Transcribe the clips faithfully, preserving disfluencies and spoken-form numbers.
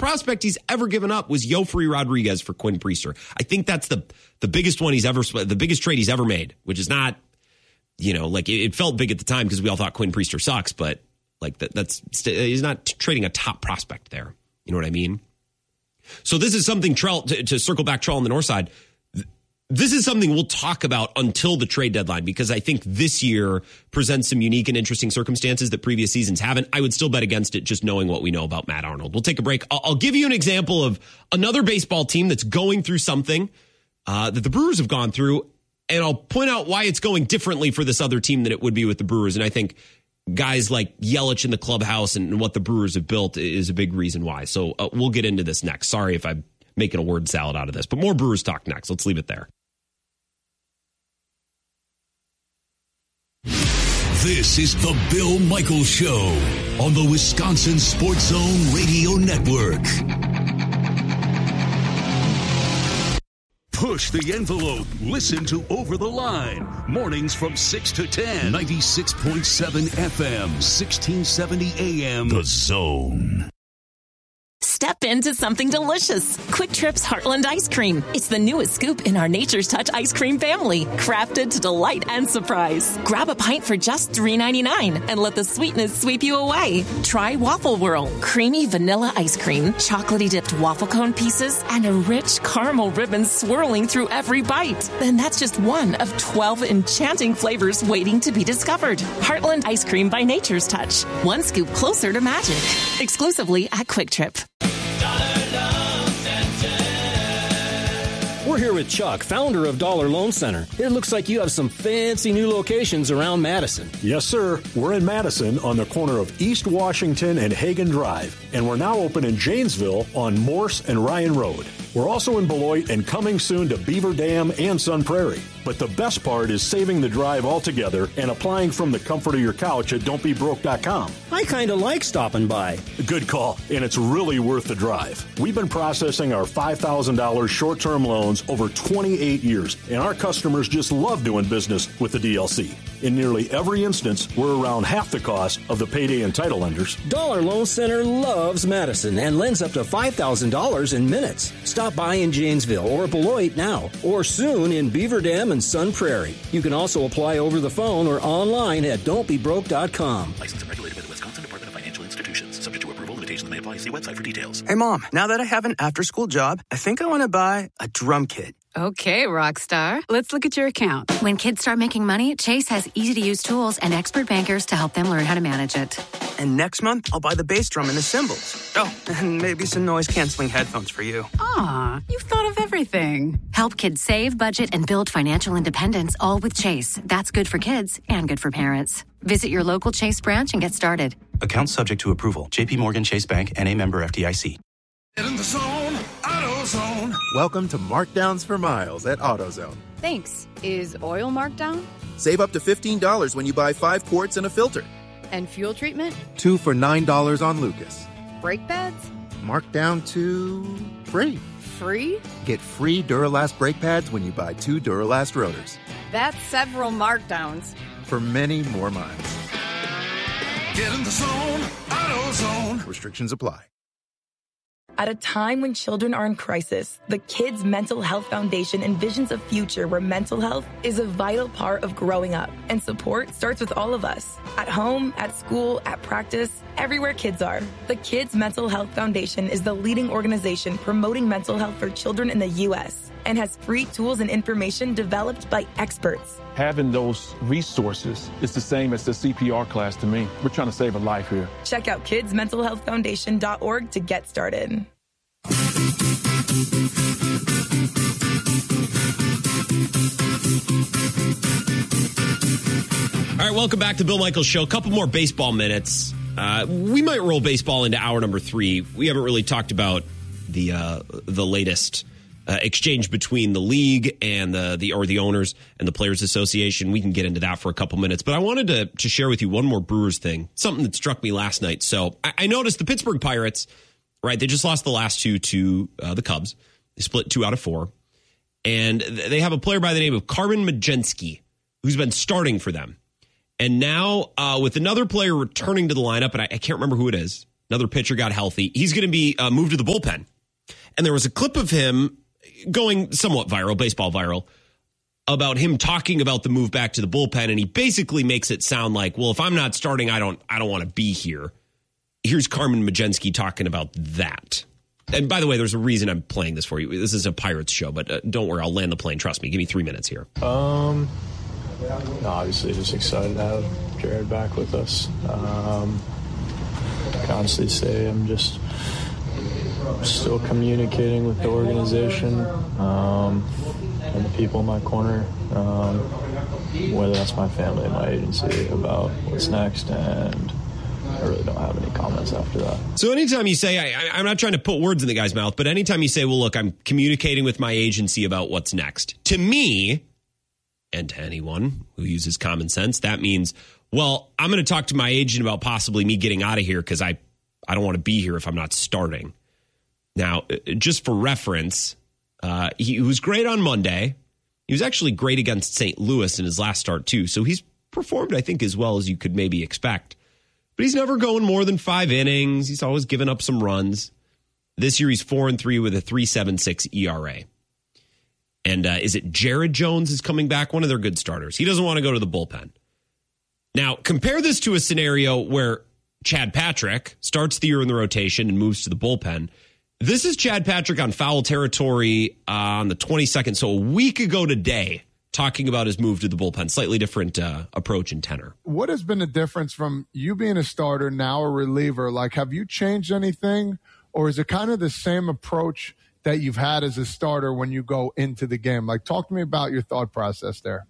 prospect he's ever given up was Yofri Rodriguez for Quinn Priester. I think that's the the biggest one he's ever, the biggest trade he's ever made, which is not, you know, like it, it felt big at the time because we all thought Quinn Priester sucks, but like that, that's, he's not trading a top prospect there. You know what I mean? So this is something, Trell, to, to circle back, Trell on the north side, this is something we'll talk about until the trade deadline, because I think this year presents some unique and interesting circumstances that previous seasons haven't. I would still bet against it just knowing what we know about Matt Arnold. We'll take a break. I'll, I'll give you an example of another baseball team that's going through something uh, that the Brewers have gone through, and I'll point out why it's going differently for this other team than it would be with the Brewers. And I think guys like Yelich in the clubhouse and what the Brewers have built is a big reason why. So uh, we'll get into this next. Sorry if I'm making a word salad out of this, but more Brewers talk next. Let's leave it there. This is the Bill Michaels Show on the Wisconsin Sports Zone Radio Network. Push the envelope. Listen to Over the Line. Mornings from six to ten. ninety-six point seven F M, sixteen seventy A M. The Zone. Step into something delicious. Quick Trip's Heartland Ice Cream. It's the newest scoop in our Nature's Touch ice cream family, crafted to delight and surprise. Grab a pint for just three ninety-nine and let the sweetness sweep you away. Try Waffle Whirl, creamy vanilla ice cream, chocolatey dipped waffle cone pieces, and a rich caramel ribbon swirling through every bite. And that's just one of twelve enchanting flavors waiting to be discovered. Heartland Ice Cream by Nature's Touch. One scoop closer to magic. Exclusively at Quick Trip. We're here with Chuck, founder of Dollar Loan Center. It looks like you have some fancy new locations around Madison. Yes, sir. We're in Madison on the corner of East Washington and Hagen Drive. And we're now open in Janesville on Morse and Ryan Road. We're also in Beloit and coming soon to Beaver Dam and Sun Prairie. But the best part is saving the drive altogether and applying from the comfort of your couch at don't be broke dot com. I kind of like stopping by. Good call, and it's really worth the drive. We've been processing our five thousand dollars short-term loans over twenty-eight years, and our customers just love doing business with the D L C. In nearly every instance, we're around half the cost of the payday and title lenders. Dollar Loan Center loves Madison and lends up to five thousand dollars in minutes. Stop by in Janesville or Beloit now, or soon in Beaver Dam and Sun Prairie. You can also apply over the phone or online at don't be broke dot com. Licensed and regulated by the Wisconsin Department of Financial Institutions. Subject to approval, limitations may apply. See website for details. Hey, Mom, now that I have an after-school job, I think I want to buy a drum kit. Okay, Rockstar. Let's look at your account. When kids start making money, Chase has easy-to-use tools and expert bankers to help them learn how to manage it. And next month, I'll buy the bass drum and the cymbals. Oh, and maybe some noise-canceling headphones for you. Aw, you've thought of everything. Help kids save, budget, and build financial independence, all with Chase. That's good for kids and good for parents. Visit your local Chase branch and get started. Account subject to approval. J P Morgan Chase Bank, N A member F D I C. In the zone, AutoZone. Welcome to Markdowns for Miles at AutoZone. Thanks. Is oil marked down? Save up to fifteen dollars when you buy five quarts and a filter. And fuel treatment? Two for nine dollars on Lucas. Brake pads? Marked down to free. Free? Get free Duralast brake pads when you buy two Duralast rotors. That's several markdowns. For many more miles. Get in the zone, AutoZone. Restrictions apply. At a time when children are in crisis, the Kids Mental Health Foundation envisions a future where mental health is a vital part of growing up, and support starts with all of us. At home, at school, at practice, everywhere kids are. The Kids Mental Health Foundation is the leading organization promoting mental health for children in the U S and has free tools and information developed by experts. Having those resources is the same as the C P R class to me. We're trying to save a life here. Check out kids mental health foundation dot org to get started. All right, welcome back to Bill Michaels Show. A couple more baseball minutes. Uh, we might roll baseball into hour number three. We haven't really talked about the uh, the latest uh, exchange between the league and the the or the owners and the Players Association. We can get into that for a couple minutes, but I wanted to to share with you one more Brewers thing, something that struck me last night. So I, I noticed the Pittsburgh Pirates, right? They just lost the last two to uh, the Cubs. They split two out of four, and they have a player by the name of Carmen Mlodzinski who's been starting for them. And now uh, with another player returning to the lineup, and I, I can't remember who it is, Another pitcher got healthy. He's going to be uh, moved to the bullpen. And there was a clip of him going somewhat viral, baseball viral, about him talking about the move back to the bullpen. And he basically makes it sound like, well, if I'm not starting, I don't I don't want to be here. Here's Carmen Mlodzinski talking about that. And by the way, there's a reason I'm playing this for you. This is a Pirates show, but uh, don't worry, I'll land the plane. Trust me. Give me three minutes here. Um, no, obviously just excited to have Jared back with us. Um, I can honestly say I'm just still communicating with the organization um, and the people in my corner, um, whether that's my family and my agency, about what's next, and I really don't have any comments after that. So anytime you say, I, I'm not trying to put words in the guy's mouth, but anytime you say, well, look, I'm communicating with my agency about what's next, to me, and to anyone who uses common sense, that means, well, I'm going to talk to my agent about possibly me getting out of here because I, I don't want to be here if I'm not starting. Now, just for reference, uh, he was great on Monday. He was actually great against Saint Louis in his last start, too. So he's performed, I think, as well as you could maybe expect. But he's never going more than five innings. He's always given up some runs. This year, he's four and three with a three point seven six E R A. And uh, is it Jared Jones is coming back? One of their good starters. He doesn't want to go to the bullpen. Now, compare this to a scenario where Chad Patrick starts the year in the rotation and moves to the bullpen. This is Chad Patrick on Foul Territory uh, on the twenty-second, so a week ago today, talking about his move to the bullpen. Slightly different uh, approach and tenor. What has been the difference from you being a starter, now a reliever? Like, have you changed anything, or is it kind of the same approach that you've had as a starter when you go into the game? Like, talk to me about your thought process there.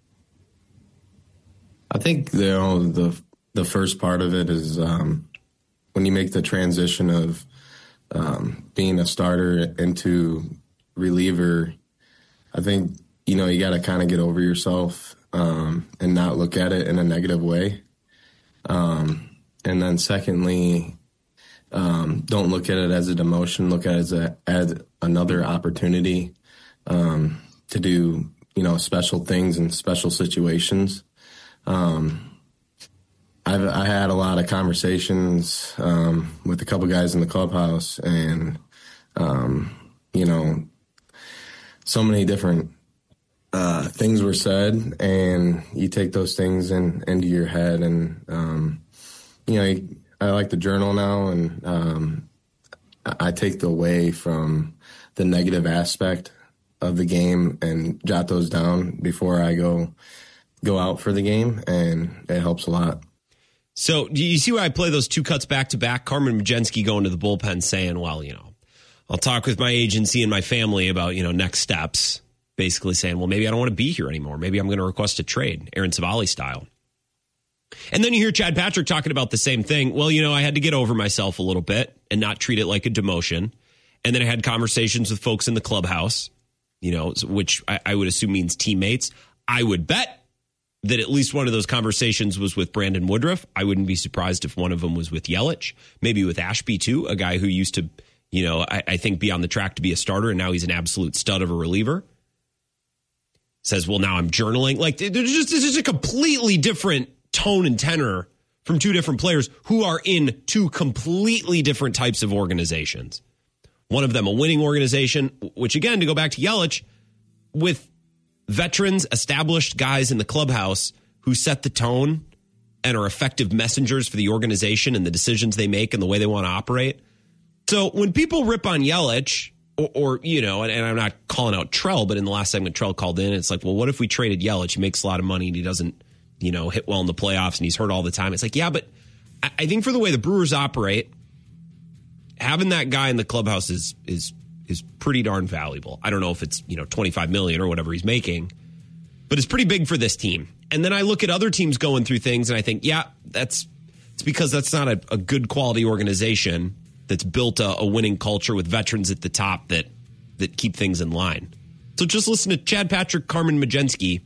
I think you know, the the first part of it is um, when you make the transition of um, being a starter into reliever. I think you know you got to kind of get over yourself um, and not look at it in a negative way. Um, and then secondly, um, don't look at it as a demotion. Look at it as a as another opportunity um, to do you know special things in special situations. Um, I've I had a lot of conversations um, with a couple guys in the clubhouse, and um, you know, so many different uh, things were said, and you take those things in, into your head, and um, you know, I like to journal now, and um, I take the away from the negative aspect of the game and jot those down before I go. go out for the game, and it helps a lot. So do you see why I play those two cuts back to back? Carmen Mlodzinski going to the bullpen saying, well, you know, I'll talk with my agency and my family about, you know, next steps. Basically saying, well, maybe I don't want to be here anymore. Maybe I'm going to request a trade, Aaron Savali style. And then you hear Chad Patrick talking about the same thing. Well, you know, I had to get over myself a little bit and not treat it like a demotion. And then I had conversations with folks in the clubhouse, you know, which I, I would assume means teammates. I would bet that at least one of those conversations was with Brandon Woodruff. I wouldn't be surprised if one of them was with Yelich, maybe with Ashby too, a guy who used to, you know, I, I think be on the track to be a starter, and now he's an absolute stud of a reliever. Says, well, now I'm journaling. Like, there's just, this is a completely different tone and tenor from two different players who are in two completely different types of organizations. One of them a winning organization, which again, to go back to Yelich, with veterans, established guys in the clubhouse who set the tone and are effective messengers for the organization and the decisions they make and the way they want to operate. So when people rip on Yelich, or, or you know, and, and I'm not calling out Trell, but in the last segment, Trell called in. It's like, well, what if we traded Yelich? He makes a lot of money and he doesn't, you know, hit well in the playoffs and he's hurt all the time. It's like, yeah, but I, I think for the way the Brewers operate, having that guy in the clubhouse is is is pretty darn valuable. I don't know if it's, you know, twenty-five million or whatever he's making, but it's pretty big for this team. And then I look at other teams going through things and I think, yeah, that's it's because that's not a, a good quality organization that's built a, a winning culture with veterans at the top that that keep things in line. So just listen to Chad Patrick, Carmen Mlodzinski.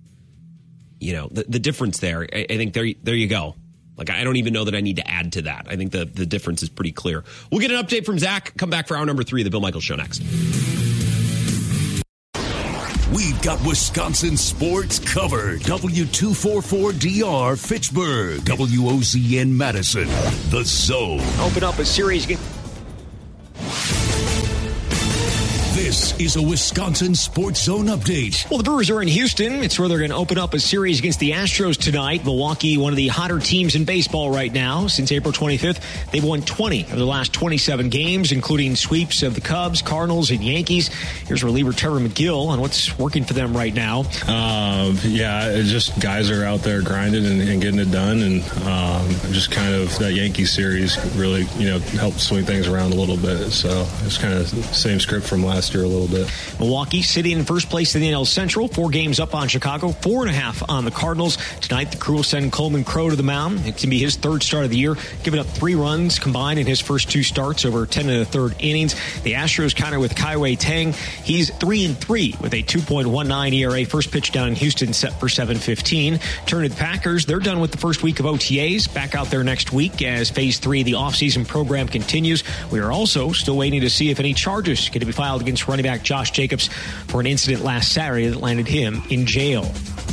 You know, the, the difference there, I, I think there, there you go. Like, I don't even know that I need to add to that. I think the, the difference is pretty clear. We'll get an update from Zach. Come back for hour number three of the Bill Michaels Show next. We've got Wisconsin sports covered. W two forty-four D R Fitchburg. W O Z N Madison. The Zone. Open up a series. This is a Wisconsin Sports Zone update. Well, the Brewers are in Houston. It's where they're going to open up a series against the Astros tonight. Milwaukee, one of the hotter teams in baseball right now. Since April twenty-fifth, they've won twenty of their last twenty-seven games, including sweeps of the Cubs, Cardinals, and Yankees. Here's reliever Trevor McGill on what's working for them right now. Uh, yeah, it just guys are out there grinding and, and getting it done, and um, just kind of that Yankee series really, you know, helped swing things around a little bit. So it's kind of the same script from last year a little bit. Milwaukee sitting in first place in the N L Central, four games up on Chicago, four and a half on the Cardinals. Tonight, the crew will send Coleman Crow to the mound. It can be his third start of the year, giving up three runs combined in his first two starts over ten and a third innings. The Astros counter with Kai-Wei Tang. He's three and three with a two point one nine E R A. First pitch down in Houston set for seven fifteen. Turn to the Packers. They're done with the first week of O T As. Back out there next week as phase three of the offseason program continues. We are also still waiting to see if any charges are going to be filed against running back Josh Jacobs for an incident last Saturday that landed him in jail.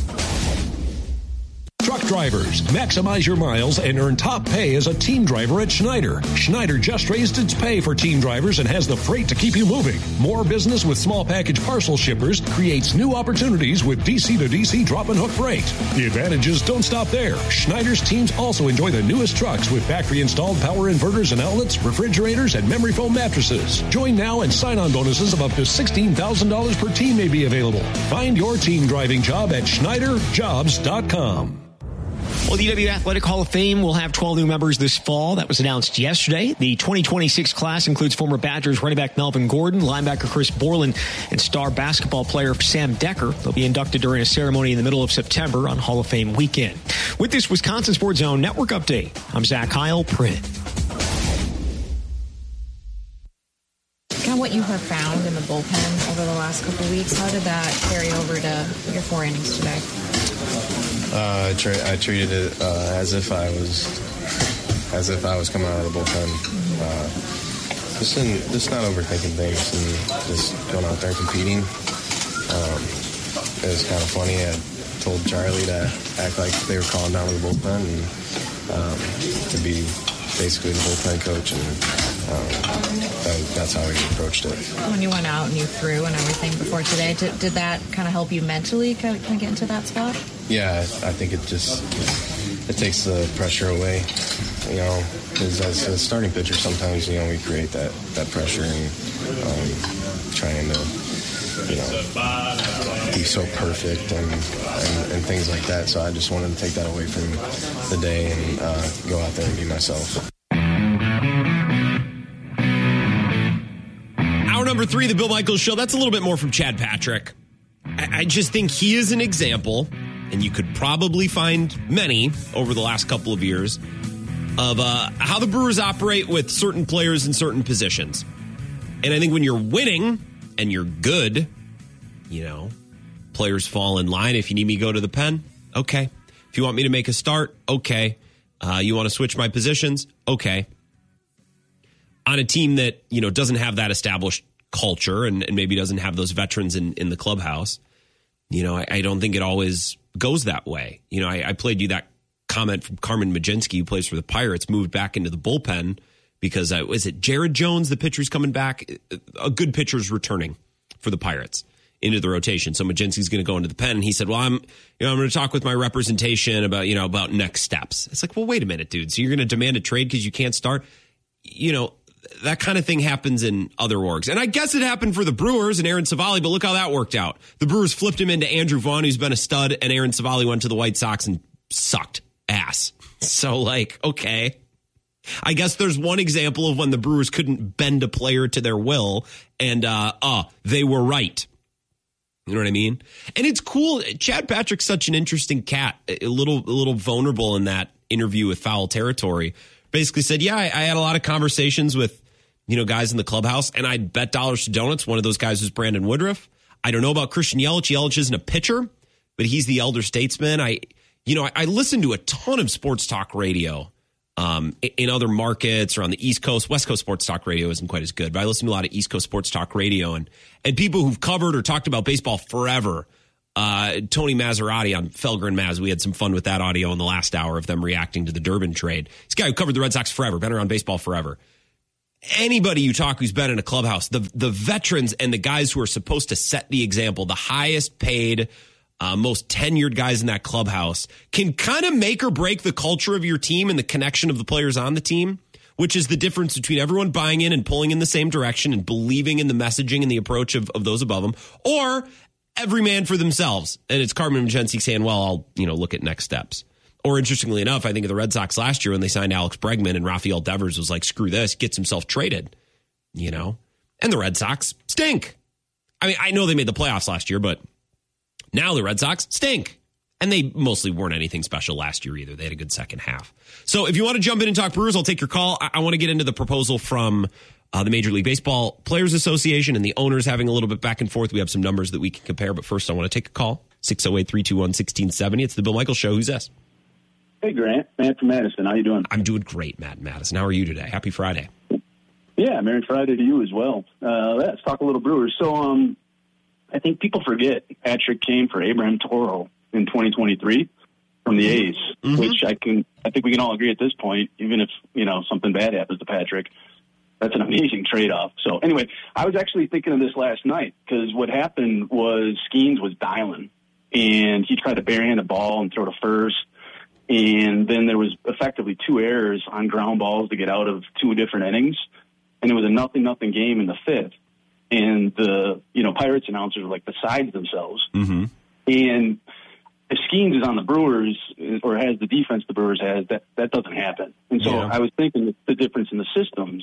Truck drivers, maximize your miles and earn top pay as a team driver at Schneider. Schneider just raised its pay for team drivers and has the freight to keep you moving. More business with small package parcel shippers creates new opportunities with D C to D C drop and hook freight. The advantages don't stop there. Schneider's teams also enjoy the newest trucks with factory installed power inverters and outlets, refrigerators, and memory foam mattresses. Join now and sign-on bonuses of up to sixteen thousand dollars per team may be available. Find your team driving job at Schneider Jobs dot com. Well, the U W Athletic Hall of Fame will have twelve new members this fall. That was announced yesterday. The twenty twenty-six class includes former Badgers running back Melvin Gordon, linebacker Chris Borland, and star basketball player Sam Decker. They'll be inducted during a ceremony in the middle of September on Hall of Fame weekend. With this Wisconsin Sports Zone Network update, I'm Zach Heil, Print. Kind of what you have found in the bullpen over the last couple of weeks, how did that carry over to your four innings today? Uh, I, tra- I treated it uh, as if I was as if I was coming out of the bullpen. Uh, just in, just not overthinking things and just going out there and competing. Um, it was kind of funny. I told Charlie to act like they were calling down to the bullpen and um, to be basically the bullpen coach, and um, that, that's how he approached it. When you went out and you threw and everything before today, did, did that kind of help you mentally kind of, kind of get into that spot? Yeah, I think it just it takes the pressure away, you know, because as a starting pitcher, sometimes, you know, we create that, that pressure and um, trying to, you know, be so perfect and, and, and things like that. So I just wanted to take that away from the day and uh, go out there and be myself. Hour number three, the Bill Michaels Show. That's a little bit more from Chad Patrick. I, I just think he is an example, and you could probably find many over the last couple of years, of uh, how the Brewers operate with certain players in certain positions. And I think when you're winning and you're good, you know, players fall in line. If you need me to go to the pen, okay. If you want me to make a start, okay. Uh, you want to switch my positions, okay. On a team that, you know, doesn't have that established culture and, and maybe doesn't have those veterans in, in the clubhouse, you know, I, I don't think it always goes that way. You know, I, I played you that comment from Carmen Majinski, who plays for the Pirates, moved back into the bullpen because, uh, was it Jared Jones, the pitcher's coming back? A good pitcher's returning for the Pirates into the rotation. So Majinski's going to go into the pen. And he said, well, I'm, you know, I'm going to talk with my representation about, you know, about next steps. It's like, well, wait a minute, dude. So you're going to demand a trade because you can't start? You know, that kind of thing happens in other orgs. And I guess it happened for the Brewers and Aaron Savali, but look how that worked out. The Brewers flipped him into Andrew Vaughn, who's been a stud, and Aaron Savali went to the White Sox and sucked ass. So, like, okay. I guess there's one example of when the Brewers couldn't bend a player to their will, and, uh, uh, they were right. You know what I mean? And it's cool. Chad Patrick's such an interesting cat, a little, a little vulnerable in that interview with Foul Territory. Basically said, yeah, I, I had a lot of conversations with, you know, guys in the clubhouse, and I'd bet dollars to donuts. One of those guys was Brandon Woodruff. I don't know about Christian Yelich. Yelich isn't a pitcher, but he's the elder statesman. I, you know, I, I listen to a ton of sports talk radio um, in other markets or on the East Coast. West Coast sports talk radio isn't quite as good, but I listen to a lot of East Coast sports talk radio and, and people who've covered or talked about baseball forever. Uh, Tony Maserati on Felger and Maz. We had some fun with that audio in the last hour of them reacting to the Durbin trade. This guy who covered the Red Sox forever, been around baseball forever. Anybody you talk who's been in a clubhouse, the the veterans and the guys who are supposed to set the example, the highest paid, uh, most tenured guys in that clubhouse, can kind of make or break the culture of your team and the connection of the players on the team, which is the difference between everyone buying in and pulling in the same direction and believing in the messaging and the approach of, of those above them, or every man for themselves. And it's Carmen Majency saying, well, I'll, you know, look at next steps. Or interestingly enough, I think of the Red Sox last year when they signed Alex Bregman and Rafael Devers was like, screw this, gets himself traded, you know, and the Red Sox stink. I mean, I know they made the playoffs last year, but now the Red Sox stink. And they mostly weren't anything special last year either. They had a good second half. So if you want to jump in and talk Brewers, I'll take your call. I, I want to get into the proposal from Uh, the Major League Baseball Players Association and the owners having a little bit back and forth. We have some numbers that we can compare, but first I want to take a call. six oh eight, three two one, one six seven oh. It's the Bill Michaels Show. Who's this? Hey, Grant. Matt from Madison. How you doing? I'm doing great, Matt Madison. How are you today? Happy Friday. Yeah, Merry Friday to you as well. Uh, let's talk a little Brewers. So um, I think people forget Patrick came for Abraham Toro in twenty twenty-three from the A's, mm-hmm. which I can. I think we can all agree at this point, even if, you know, something bad happens to Patrick, that's an amazing trade-off. So anyway, I was actually thinking of this last night because what happened was Skeens was dialing, and he tried to barehand a ball and throw to first, and then there was effectively two errors on ground balls to get out of two different innings, and it was a nothing-nothing game in the fifth. And the, you know, Pirates announcers were like beside themselves. Mm-hmm. And if Skeens is on the Brewers or has the defense the Brewers has, that, that doesn't happen. And so yeah. I was thinking the difference in the systems.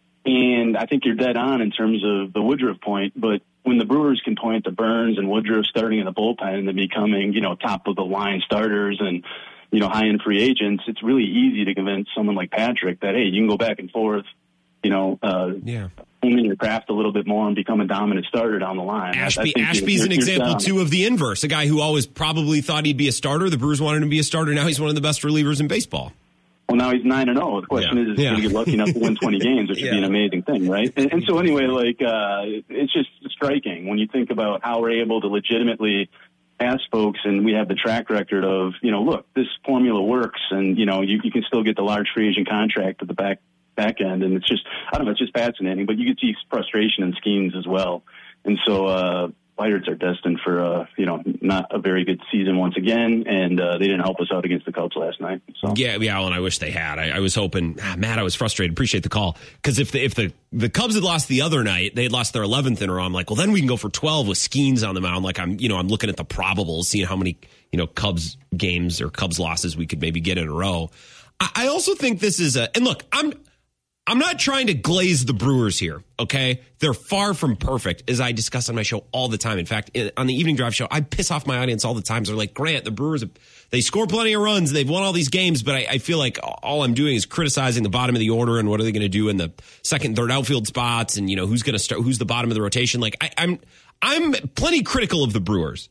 And I think you're dead on in terms of the Woodruff point, but when the Brewers can point to Burns and Woodruff starting in the bullpen and then becoming, you know, top of the line starters and, you know, high end free agents, it's really easy to convince someone like Patrick that, hey, you can go back and forth, you know, uh, yeah. honing your craft a little bit more and become a dominant starter down the line. Ashby, Ashby's an example, too, of the inverse. A guy who always probably thought he'd be a starter. The Brewers wanted him to be a starter. Now he's one of the best relievers in baseball. Well, now he's nine and zero. The question yeah. is, is he yeah. going to get lucky enough to win twenty games, which yeah. would be an amazing thing, right? And, and so, anyway, like uh, it's just striking when you think about how we're able to legitimately ask folks, and we have the track record of, you know, look, this formula works, and you know, you, you can still get the large free agent contract at the back back end, and it's just, I don't know, it's just fascinating. But you can see frustration in schemes as well, and so. Uh, Pirates are destined for, uh, you know, not a very good season once again, and uh, they didn't help us out against the Cubs last night. So. Yeah, yeah, well, and I wish they had. I, I was hoping, ah, Matt, I was frustrated. Appreciate the call, because if the if the, the Cubs had lost the other night, they had lost their eleventh in a row. I'm like, well, then we can go for twelve with Skeens on the mound. Like I'm, you know, I'm looking at the probables, seeing how many, you know, Cubs games or Cubs losses we could maybe get in a row. I, I also think this is a, and look, I'm. I'm not trying to glaze the Brewers here, okay? They're far from perfect, as I discuss on my show all the time. In fact, on the Evening Drive show, I piss off my audience all the time. They're like, Grant, the Brewers, they score plenty of runs. They've won all these games, but I, I feel like all I'm doing is criticizing the bottom of the order and what are they going to do in the second, third outfield spots, and you know who's going to start, who's the bottom of the rotation. Like I, I'm, I'm plenty critical of the Brewers,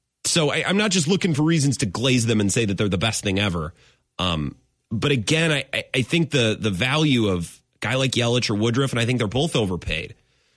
so I, I'm not just looking for reasons to glaze them and say that they're the best thing ever. Um, but again, I, I think the the value of a guy like Yelich or Woodruff, and I think they're both overpaid,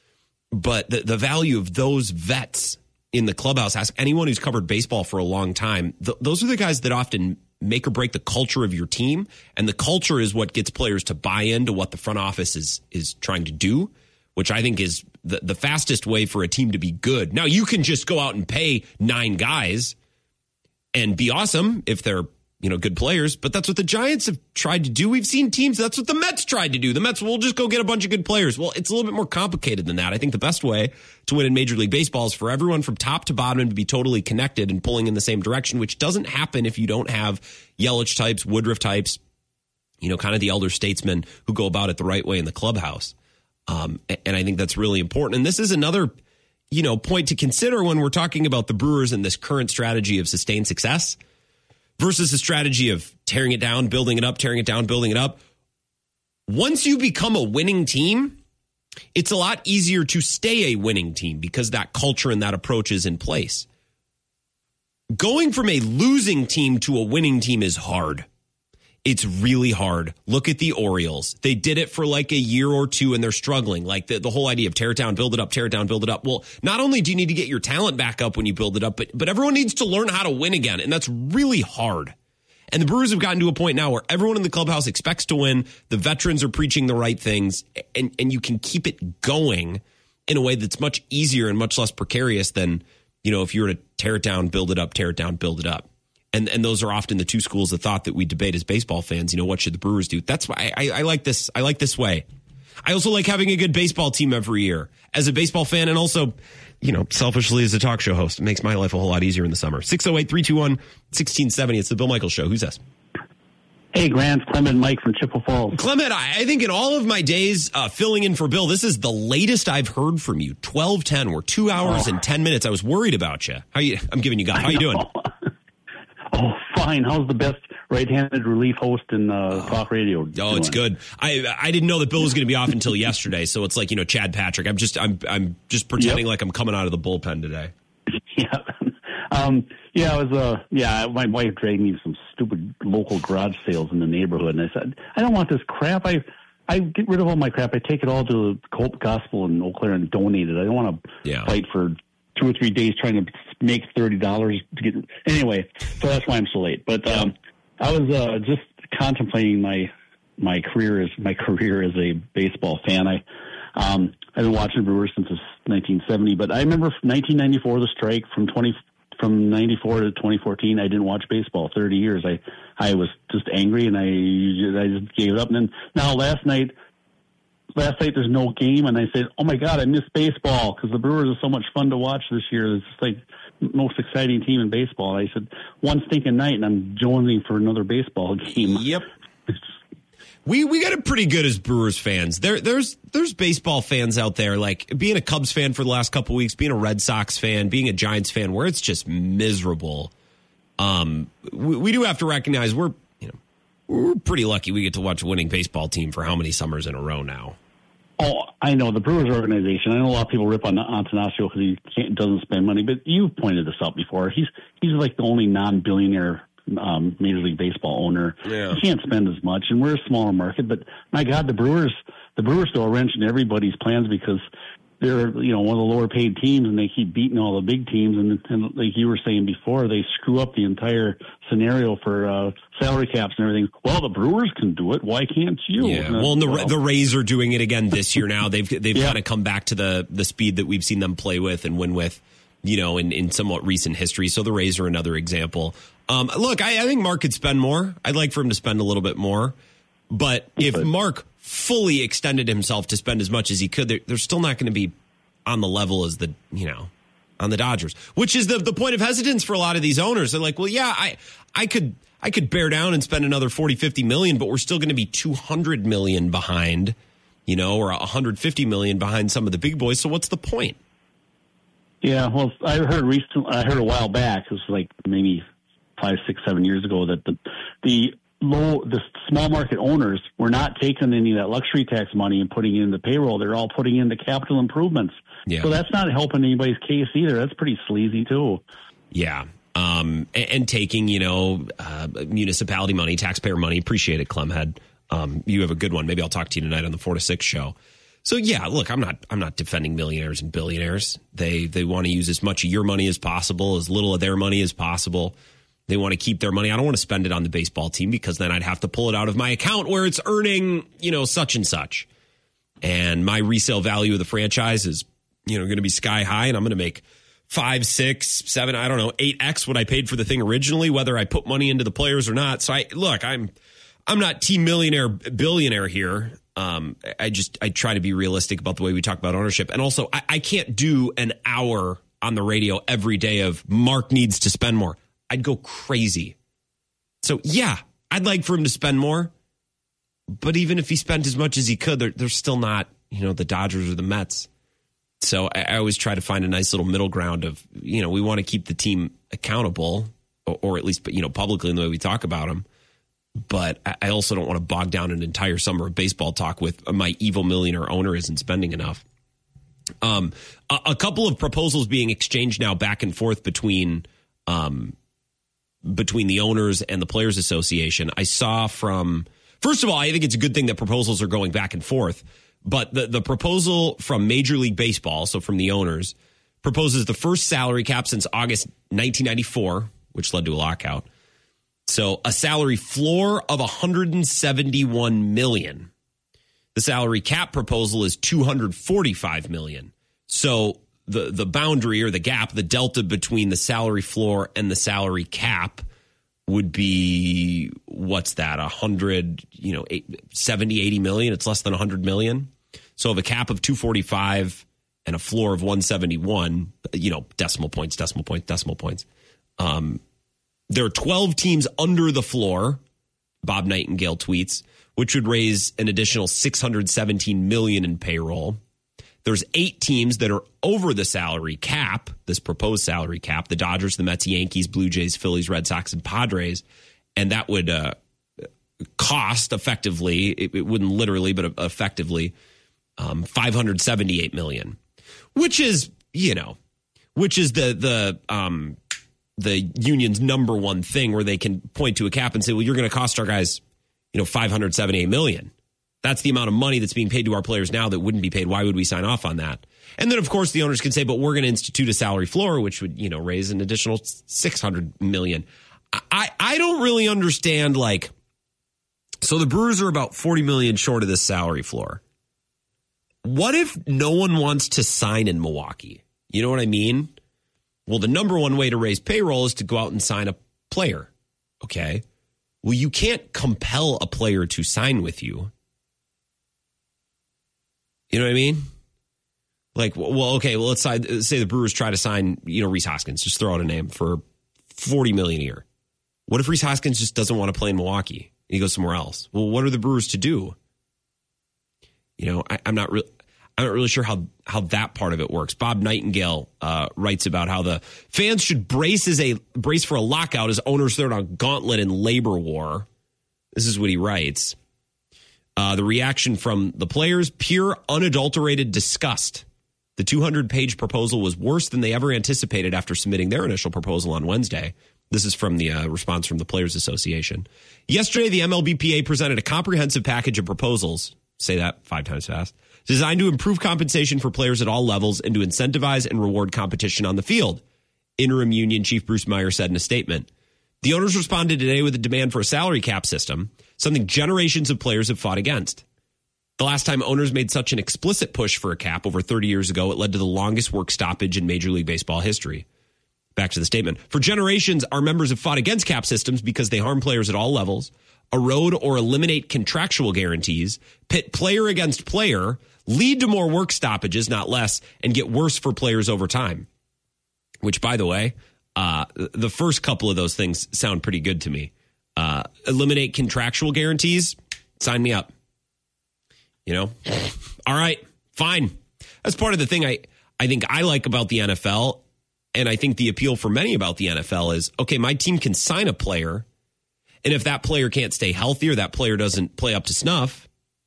but the, the value of those vets in the clubhouse, ask anyone who's covered baseball for a long time, th- those are the guys that often make or break the culture of your team, and the culture is what gets players to buy into what the front office is is trying to do, which I think is the, the fastest way for a team to be good. Now, you can just go out and pay nine guys and be awesome if they're, you know, good players, but that's what the Giants have tried to do. We've seen teams, that's what the Mets tried to do. The Mets will just go get a bunch of good players. Well, it's a little bit more complicated than that. I think the best way to win in Major League Baseball is for everyone from top to bottom to be totally connected and pulling in the same direction, which doesn't happen if you don't have Yelich types, Woodruff types, you know, kind of the elder statesmen who go about it the right way in the clubhouse. Um, and I think that's really important. And this is another, you know, point to consider when we're talking about the Brewers and this current strategy of sustained success versus a strategy of tearing it down, building it up, tearing it down, building it up. Once you become a winning team, it's a lot easier to stay a winning team because that culture and that approach is in place. Going from a losing team to a winning team is hard. It's really hard. Look at the Orioles. They did it for like a year or two and they're struggling. Like the, the whole idea of tear it down, build it up, tear it down, build it up. Well, not only do you need to get your talent back up when you build it up, but, but everyone needs to learn how to win again. And that's really hard. And the Brewers have gotten to a point now where everyone in the clubhouse expects to win. The veterans are preaching the right things, and, and you can keep it going in a way that's much easier and much less precarious than, you know, if you were to tear it down, build it up, tear it down, build it up. And and those are often the two schools of thought that we debate as baseball fans. You know, what should the Brewers do? That's why I, I, I like this. I like this way. I also like having a good baseball team every year as a baseball fan, and also, you know, selfishly as a talk show host. It makes my life a whole lot easier in the summer. six oh eight, three two one, one six seven oh. It's the Bill Michaels Show. Who's this? Hey, Grant, Clement Mike from Chippewa Falls. Clement, I, I think in all of my days uh, filling in for Bill, this is the latest I've heard from you. twelve ten. We're two hours oh. and ten minutes. I was worried about you. How you? I'm giving you guys. How you doing? Oh, fine. How's the best right-handed relief host in uh, talk radio? Oh, doing? It's good. I I didn't know that Bill was going to be off until yesterday, so it's like, you know, Chad Patrick. I'm just I'm I'm just pretending yep. like I'm coming out of the bullpen today. Yeah. Um, yeah, I was, uh, yeah, my wife dragged me to some stupid local garage sales in the neighborhood, and I said, I don't want this crap. I, I get rid of all my crap. I take it all to the Cope Gospel in Eau Claire and donate it. I don't want to yeah. fight for two or three days trying to make thirty dollars to get, anyway, so that's why I'm so late. But, um, I was, uh, just contemplating my, my career as, my career as a baseball fan. I, um, I've been watching Brewers since nineteen seventy, but I remember nineteen ninety-four, the strike from twenty, from ninety-four to twenty fourteen. I didn't watch baseball thirty years. I, I was just angry and I, I just gave it up. And then now last night, last night there's no game, and I said, oh my God, I miss baseball because the Brewers are so much fun to watch this year. It's just like the most exciting team in baseball. And I said, one stinking night and I'm joining for another baseball game. Yep. We we got it pretty good as Brewers fans. There there's there's baseball fans out there, like being a Cubs fan for the last couple of weeks, being a Red Sox fan, being a Giants fan, where it's just miserable. Um, we, we do have to recognize we're you know we're pretty lucky we get to watch a winning baseball team for how many summers in a row now. Oh, I know the Brewers organization. I know a lot of people rip on Antanasio because he can't, doesn't spend money, but you've pointed this out before. He's he's like the only non-billionaire Um, Major League Baseball owner. Yeah. He can't spend as much, and we're a smaller market. But my God, the Brewers, the Brewers throw a wrench in everybody's plans because they're you know one of the lower paid teams, and they keep beating all the big teams. And, and like you were saying before, they screw up the entire scenario for uh, salary caps and everything. Well, the Brewers can do it. Why can't you? Yeah. Well, and the well, the Rays are doing it again this year. Now they've they've yeah. kind of come back to the the speed that we've seen them play with and win with, you know, in, in somewhat recent history. So the Rays are another example. Um, look, I, I think Mark could spend more. I'd like for him to spend a little bit more. But if Mark fully extended himself to spend as much as he could, they're, they're still not going to be on the level as the, you know, on the Dodgers, which is the the point of hesitance for a lot of these owners. They're like, well, yeah, I I could I could bear down and spend another forty, fifty million, but we're still going to be two hundred million behind, you know, or one hundred fifty million behind some of the big boys. So what's the point? Yeah, well, I heard recently, I heard a while back, it was like maybe five, six, seven years ago, that the the low, the small market owners were not taking any of that luxury tax money and putting it into payroll. They're all putting into capital improvements. Yeah. So that's not helping anybody's case either. That's pretty sleazy too. Yeah. Um, and, and taking, you know, uh, municipality money, taxpayer money. Appreciate it, Clemhead. Um, you have a good one. Maybe I'll talk to you tonight on the four to six show. So yeah, look, I'm not I'm not defending millionaires and billionaires. They they want to use as much of your money as possible, as little of their money as possible. They want to keep their money. I don't want to spend it on the baseball team because then I'd have to pull it out of my account where it's earning, you know, such and such. And my resale value of the franchise is, you know, going to be sky high, and I'm going to make five, six, seven, I don't know, eight X what I paid for the thing originally, whether I put money into the players or not. So I look, I'm I'm not team millionaire billionaire here. Um, I just I try to be realistic about the way we talk about ownership. And also, I, I can't do an hour on the radio every day of Mark needs to spend more. I'd go crazy. So, yeah, I'd like for him to spend more. But even if he spent as much as he could, they're, they're still not, you know, the Dodgers or the Mets. So I, I always try to find a nice little middle ground of, you know, we want to keep the team accountable, or, or at least, you know, publicly in the way we talk about them. But I also don't want to bog down an entire summer of baseball talk with my evil millionaire owner isn't spending enough. Um, a, a couple of proposals being exchanged now back and forth between um, between the owners and the Players Association. I saw from, first of all, I think it's a good thing that proposals are going back and forth. But the, the proposal from Major League Baseball, so from the owners, proposes the first salary cap since August nineteen ninety-four, which led to a lockout. So a salary floor of one hundred seventy-one million dollars. The salary cap proposal is two hundred forty-five million dollars. So the, the boundary or the gap, the delta between the salary floor and the salary cap would be, what's that, one hundred, you know, seventy, eighty million. It's less than one hundred million. So of a cap of two forty-five and a floor of one seventy-one, you know, decimal points, decimal points, decimal points. Um, there are twelve teams under the floor, Bob Nightingale tweets, which would raise an additional six hundred seventeen million dollars in payroll. There's eight teams that are over the salary cap, this proposed salary cap, the Dodgers, the Mets, Yankees, Blue Jays, Phillies, Red Sox, and Padres. And that would uh, cost effectively, it, it wouldn't literally, but effectively, um, five hundred seventy-eight million dollars, which is, you know, which is the, the, um, the union's number one thing where they can point to a cap and say, well, you're going to cost our guys, you know, five hundred seventy-eight million dollars. That's the amount of money that's being paid to our players now that wouldn't be paid. Why would we sign off on that? And then, of course, the owners can say, but we're going to institute a salary floor, which would, you know, raise an additional six hundred million dollars. I, I don't really understand, like, so the Brewers are about forty million dollars short of this salary floor. What if no one wants to sign in Milwaukee? You know what I mean? Well, the number one way to raise payroll is to go out and sign a player. Okay. Well, you can't compel a player to sign with you. You know what I mean? Like, well, okay, well, let's say the Brewers try to sign, you know, Rhys Hoskins, just throw out a name for forty million dollars a year. What if Rhys Hoskins just doesn't want to play in Milwaukee and he goes somewhere else? Well, what are the Brewers to do? You know, I, I'm not really, I'm not really sure how, how that part of it works. Bob Nightingale uh, writes about how the fans should brace as a brace for a lockout as owners throw a gauntlet in labor war. This is what he writes. Uh, the reaction from the players, pure, unadulterated disgust. The two hundred page proposal was worse than they ever anticipated after submitting their initial proposal on Wednesday. This is from the uh, response from the Players Association. Yesterday, the M L B P A presented a comprehensive package of proposals, say that five times fast, designed to improve compensation for players at all levels and to incentivize and reward competition on the field. Interim Union Chief Bruce Meyer said in a statement. The owners responded today with a demand for a salary cap system, something generations of players have fought against. The last time owners made such an explicit push for a cap over thirty years ago, it led to the longest work stoppage in Major League Baseball history. Back to the statement. For generations, our members have fought against cap systems because they harm players at all levels, erode or eliminate contractual guarantees, pit player against player, lead to more work stoppages, not less, and get worse for players over time. Which, by the way, uh, the first couple of those things sound pretty good to me. Uh, eliminate contractual guarantees, sign me up. You know? All right, fine. That's part of the thing I, I think I like about the N F L, and I think the appeal for many about the N F L is, okay, my team can sign a player, and if that player can't stay healthy or that player doesn't play up to snuff,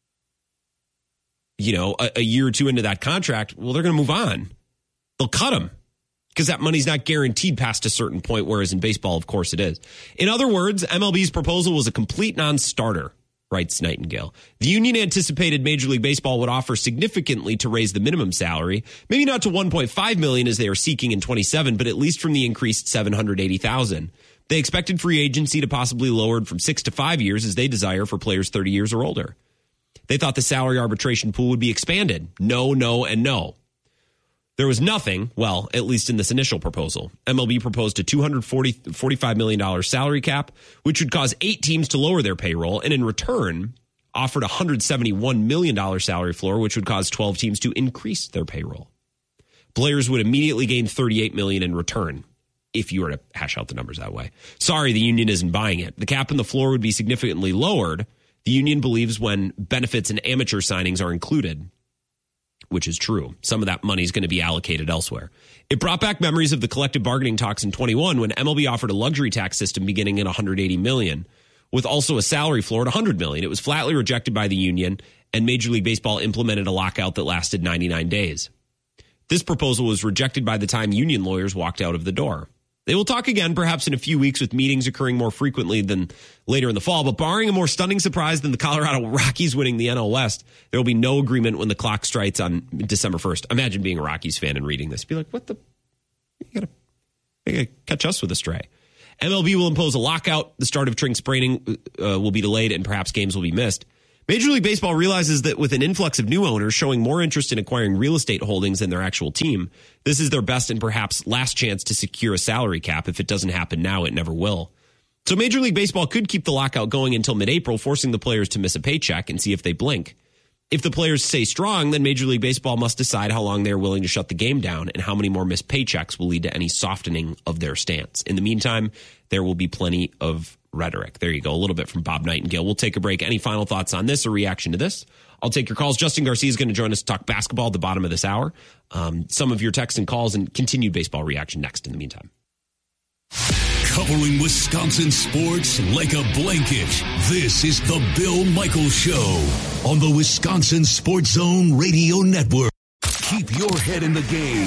you know, a, a year or two into that contract, well, they're going to move on. They'll cut him because that money's not guaranteed past a certain point, whereas in baseball, of course, it is. In other words, M L B's proposal was a complete non-starter, writes Nightingale. The union anticipated Major League Baseball would offer significantly to raise the minimum salary, maybe not to one point five million dollars as they are seeking in twenty-seven, but at least from the increased seven hundred eighty thousand dollars. They expected free agency to possibly lowered from six to five years as they desire for players thirty years or older. They thought the salary arbitration pool would be expanded. No, no, and no. There was nothing, well, at least in this initial proposal. M L B proposed a two hundred forty-five million dollars salary cap, which would cause eight teams to lower their payroll, and in return, offered a one hundred seventy-one million dollars salary floor, which would cause twelve teams to increase their payroll. Players would immediately gain thirty-eight million dollars in return, if you were to hash out the numbers that way. Sorry, the union isn't buying it. The cap and the floor would be significantly lowered. The union believes when benefits and amateur signings are included, which is true. Some of that money is going to be allocated elsewhere. It brought back memories of the collective bargaining talks in twenty-one when M L B offered a luxury tax system beginning at one hundred eighty million dollars with also a salary floor at one hundred million dollars. It was flatly rejected by the union, and Major League Baseball implemented a lockout that lasted ninety-nine days. This proposal was rejected by the time union lawyers walked out of the door. They will talk again, perhaps in a few weeks, with meetings occurring more frequently than later in the fall. But barring a more stunning surprise than the Colorado Rockies winning the N L West, there will be no agreement when the clock strikes on December first. Imagine being a Rockies fan and reading this. Be like, what the? You gotta, you gotta catch us with a stray. M L B will impose a lockout. The start of spring training uh, will be delayed, and perhaps games will be missed. Major League Baseball realizes that with an influx of new owners showing more interest in acquiring real estate holdings than their actual team, this is their best and perhaps last chance to secure a salary cap. If it doesn't happen now, it never will. So Major League Baseball could keep the lockout going until mid-April, forcing the players to miss a paycheck and see if they blink. If the players stay strong, then Major League Baseball must decide how long they're willing to shut the game down and how many more missed paychecks will lead to any softening of their stance. In the meantime, there will be plenty of rhetoric. There you go. A little bit from Bob Nightingale. We'll take a break. Any final thoughts on this or reaction to this? I'll take your calls. Justin Garcia is going to join us to talk basketball at the bottom of this hour. Um, some of your texts and calls and continued baseball reaction next in the meantime. Covering Wisconsin sports like a blanket. This is the Bill Michaels Show on the Wisconsin Sports Zone Radio Network. Keep your head in the game.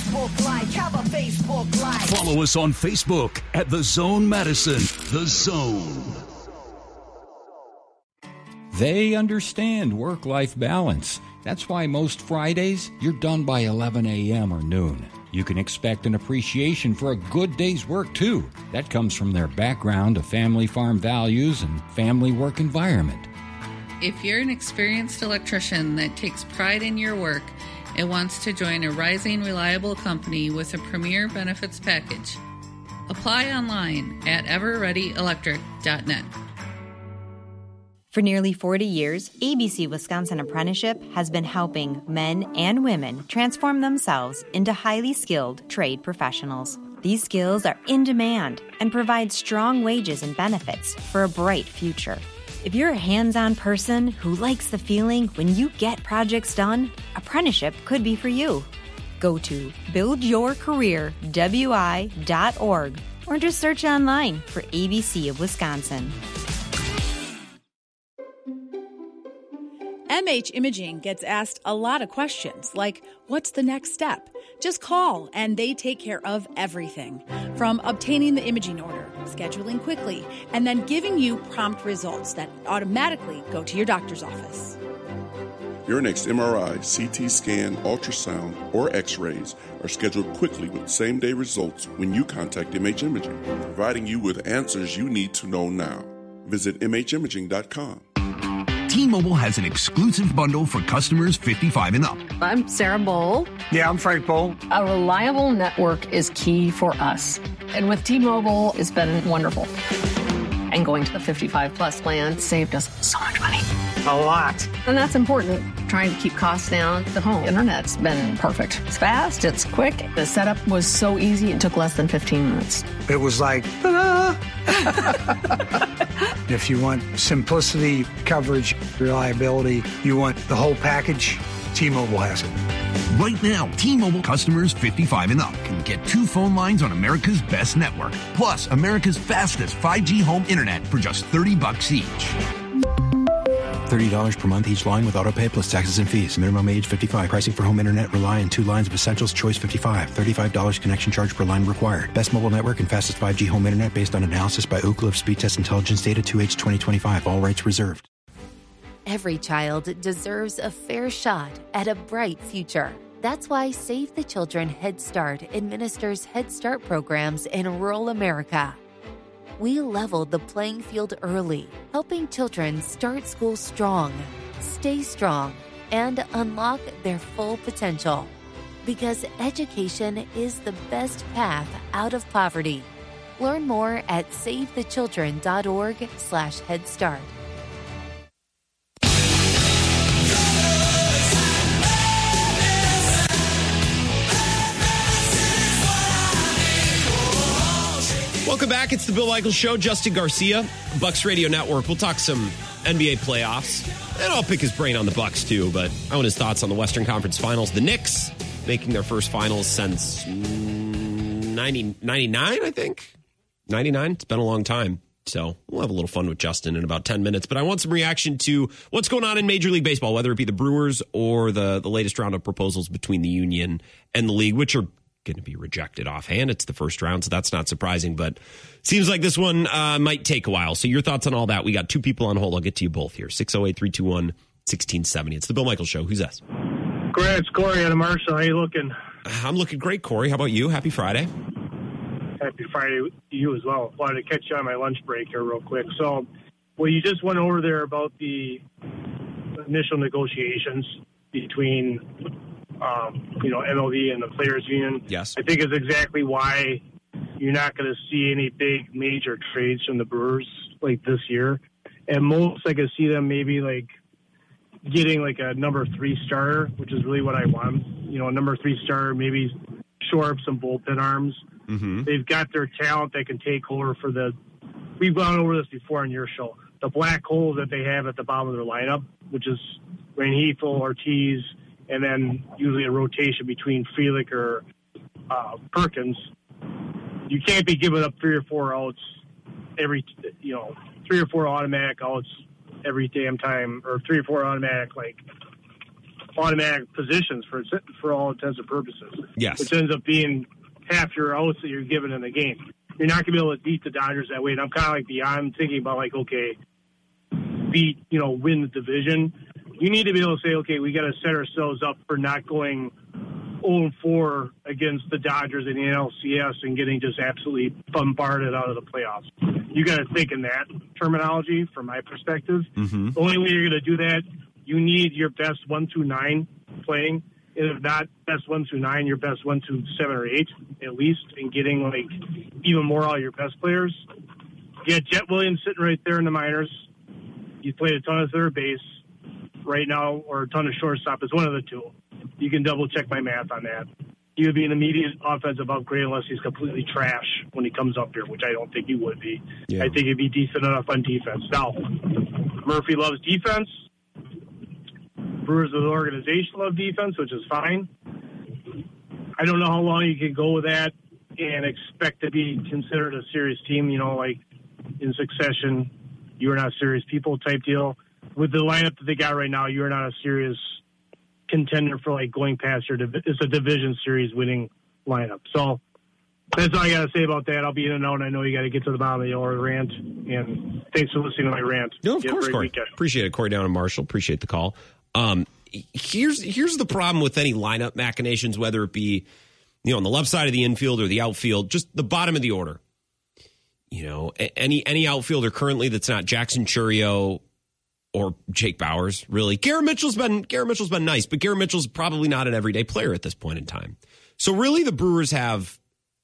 Follow us on Facebook at The Zone Madison. The Zone. They understand work-life balance. That's why most Fridays, you're done by eleven a.m. or noon. You can expect an appreciation for a good day's work, too. That comes from their background of family farm values and family work environment. If you're an experienced electrician that takes pride in your work and wants to join a rising, reliable company with a premier benefits package, apply online at ever ready electric dot net. For nearly forty years, A B C Wisconsin Apprenticeship has been helping men and women transform themselves into highly skilled trade professionals. These skills are in demand and provide strong wages and benefits for a bright future. If you're a hands-on person who likes the feeling when you get projects done, apprenticeship could be for you. Go to build your career w i dot org or just search online for A B C of Wisconsin. M H Imaging gets asked a lot of questions, like, what's the next step? Just call, and they take care of everything. From obtaining the imaging order, scheduling quickly, and then giving you prompt results that automatically go to your doctor's office. Your next M R I, C T scan, ultrasound, or x-rays are scheduled quickly with same-day results when you contact M H Imaging, providing you with answers you need to know now. Visit m h imaging dot com. T-Mobile has an exclusive bundle for customers fifty-five and up. I'm Sarah Bowl. Yeah, I'm Frank Bowl. A reliable network is key for us. And with T-Mobile, it's been wonderful. And going to the fifty-five plus plan saved us so much money. A lot. And that's important. Trying to keep costs down. The home internet's been perfect. It's fast, it's quick. The setup was so easy, it took less than fifteen minutes. It was like, ta-da! If you want simplicity, coverage, reliability, you want the whole package, T-Mobile has it. Right now, T-Mobile customers fifty-five and up can get two phone lines on America's best network, plus America's fastest five G home internet for just thirty bucks each. thirty dollars per month each line with autopay plus taxes and fees. Minimum age fifty-five. Pricing for home internet rely on two lines of Essentials Choice fifty-five. thirty-five dollars connection charge per line required. Best mobile network and fastest five G home internet based on analysis by Ookla of Speed Test Intelligence Data two H twenty twenty-five. All rights reserved. Every child deserves a fair shot at a bright future. That's why Save the Children Head Start administers Head Start programs in rural America. We leveled the playing field early, helping children start school strong, stay strong, and unlock their full potential. Because education is the best path out of poverty. Learn more at save the children dot org slash head start. Welcome back. It's the Bill Michaels Show. Justin Garcia, Bucks Radio Network. We'll talk some N B A playoffs. And I'll pick his brain on the Bucks, too. But I want his thoughts on the Western Conference Finals. The Knicks making their first finals since ninety, ninety-nine, I think. ninety-nine. It's been a long time. So we'll have a little fun with Justin in about ten minutes. But I want some reaction to what's going on in Major League Baseball, whether it be the Brewers or the, the latest round of proposals between the union and the league, which are going to be rejected offhand. It's the first round, so that's not surprising, but seems like this one uh, might take a while. So your thoughts on all that? We got two people on hold. I'll get to you both here. six oh eight, three two one, one six seven oh. It's the Bill Michaels Show. Who's this? Great, it's Corey out of Marshall. How you looking? I'm looking great, Corey. How about you? Happy Friday. Happy Friday to you as well. Wanted to catch you on my lunch break here real quick. So, well, you just went over there about the initial negotiations between, um, you know, M L B and the Players Union. Yes. I think is exactly why you're not going to see any big major trades from the Brewers like this year. And most, I could see them maybe like getting like a number three starter, which is really what I want. You know, a number three starter, maybe shore up some bullpen arms. Mm-hmm. They've got their talent that can take over for the. We've gone over this before on your show. The black hole that they have at the bottom of their lineup, which is Rengifo, Ortiz, and then usually a rotation between Frelick or uh, Perkins. You can't be giving up three or four outs every, you know, three or four automatic outs every damn time, or three or four automatic like automatic positions for for all intents and purposes. Yes, which ends up being half your outs that you're given in the game. You're not going to be able to beat the Dodgers that way. And I'm kind of like the I'm thinking about like okay, beat you know win the division. You need to be able to say okay, we got to set ourselves up for not going oh and four against the Dodgers in the N L C S and getting just absolutely bombarded out of the playoffs. You got to think in that terminology from my perspective. Mm-hmm. The only way you're going to do that, you need your best one through nine playing. And if not best one through nine, your best one through seven or eight at least, and getting like even more out of your best players. You got Jet Williams sitting right there in the minors. He's played a ton of third base right now, or a ton of shortstop. It's one of the two. You can double check my math on that. He would be an immediate offensive upgrade unless he's completely trash when he comes up here, which I don't think he would be. Yeah. I think he'd be decent enough on defense. Now, Murphy loves defense. Brewers as an organization love defense, which is fine. I don't know how long you can go with that and expect to be considered a serious team, you know, like in succession, you're not serious people type deal. With the lineup that they got right now, you're not a serious contender for like going past your div- it's a division series winning lineup. So that's all I got to say about that. I'll be in and out, and I know you got to get to the bottom of the hour rant. And thanks for listening to my rant. No, of Have course, a great Corey. weekend. Appreciate it, Corey down in Marshall. Appreciate the call. Um, here's here's the problem with any lineup machinations, whether it be you know on the left side of the infield or the outfield, just the bottom of the order. You know, any any outfielder currently that's not Jackson Chourio or Jake Bauers, really. Garrett Mitchell's been Garrett Mitchell's been nice, but Garrett Mitchell's probably not an everyday player at this point in time. So really, the Brewers have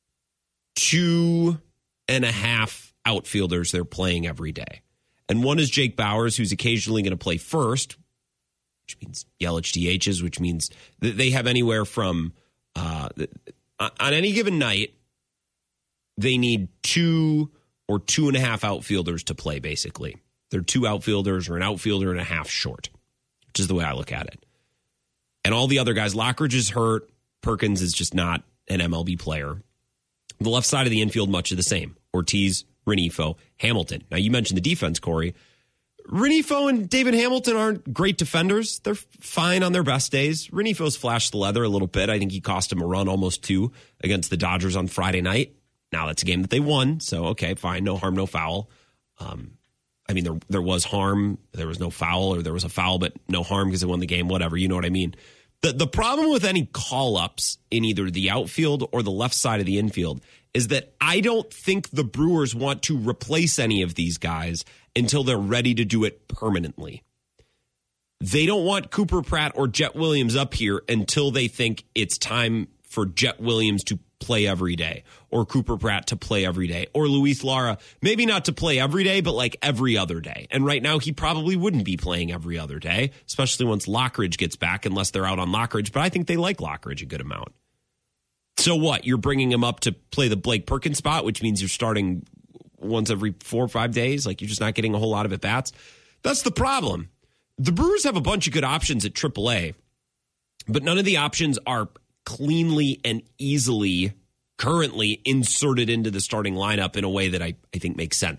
two and a half outfielders they're playing every day. And one is Jake Bauers, who's occasionally going to play first, which means Yelich D Hs, which means that they have anywhere from, uh, on any given night, they need two or two and a half outfielders to play, basically. They're two outfielders or an outfielder and a half short, which is the way I look at it. And all the other guys, Lockridge is hurt. Perkins is just not an M L B player. The left side of the infield, much of the same. Ortiz, Rengifo, Hamilton. Now, you mentioned the defense, Corey. Rengifo and David Hamilton aren't great defenders. They're fine on their best days. Renifo's flashed the leather a little bit. I think he cost him a run, almost two, against the Dodgers on Friday night. Now, that's a game that they won, so okay, fine. No harm, no foul. Um, I mean, there there was harm. There was no foul, or there was a foul, but no harm because they won the game, whatever. You know what I mean? The, the problem with any call-ups in either the outfield or the left side of the infield is that I don't think the Brewers want to replace any of these guys until they're ready to do it permanently. They don't want Cooper Pratt or Jet Williams up here until they think it's time for Jet Williams to play every day, or Cooper Pratt to play every day, or Luis Lara, maybe not to play every day, but like every other day. And right now he probably wouldn't be playing every other day, especially once Lockridge gets back, unless they're out on Lockridge. But I think they like Lockridge a good amount. So what? You're bringing him up to play the Blake Perkins spot, which means you're starting once every four or five days. Like you're just not getting a whole lot of at-bats. That's the problem. The Brewers have a bunch of good options at triple A, but none of the options are cleanly and easily currently inserted into the starting lineup in a way that I, I think makes sense